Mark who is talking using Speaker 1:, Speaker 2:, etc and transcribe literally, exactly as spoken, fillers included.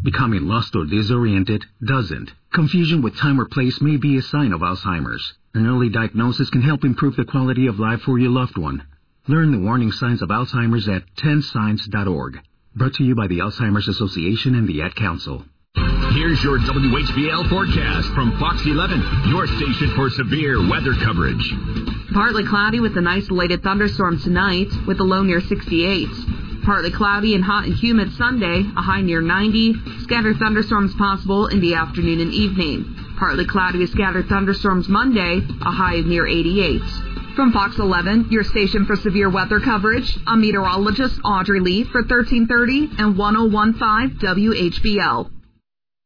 Speaker 1: Becoming lost or disoriented doesn't. Confusion with time or place may be a sign of Alzheimer's. An early diagnosis can help improve the quality of life for your loved one. Learn the warning signs of Alzheimer's at ten signs dot org. Brought to you by the Alzheimer's Association and the Ad Council.
Speaker 2: Here's your W H B L forecast from Fox eleven, your station for severe weather coverage.
Speaker 3: Partly cloudy with an isolated thunderstorm tonight with a low near sixty-eight. Partly cloudy and hot and humid Sunday, a high near ninety. Scattered thunderstorms possible in the afternoon and evening. Partly cloudy with scattered thunderstorms Monday, a high of near eighty-eight. From Fox eleven, your station for severe weather coverage, I'm meteorologist Audrey Lee for thirteen thirty and ten fifteen W H B L.